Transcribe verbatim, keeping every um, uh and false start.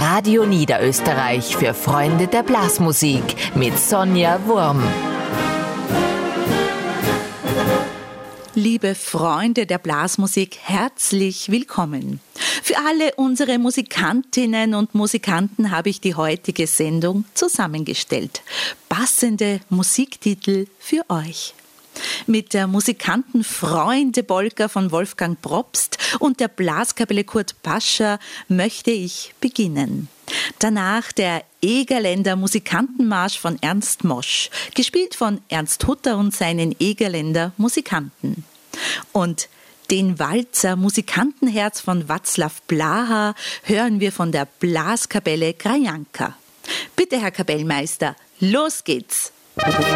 Radio Niederösterreich für Freunde der Blasmusik mit Sonja Wurm. Liebe Freunde der Blasmusik, herzlich willkommen. Für alle unsere Musikantinnen und Musikanten habe ich die heutige Sendung zusammengestellt. Passende Musiktitel für euch. Mit der Musikanten-Freunde-Polka von Wolfgang Probst und der Blaskapelle Kurt Pascher möchte ich beginnen. Danach der Egerländer Musikantenmarsch von Ernst Mosch, gespielt von Ernst Hutter und seinen Egerländer Musikanten. Und den Walzer Musikantenherz von Václav Blaha hören wir von der Blaskapelle Krajanka. Bitte, Herr Kapellmeister, los geht's!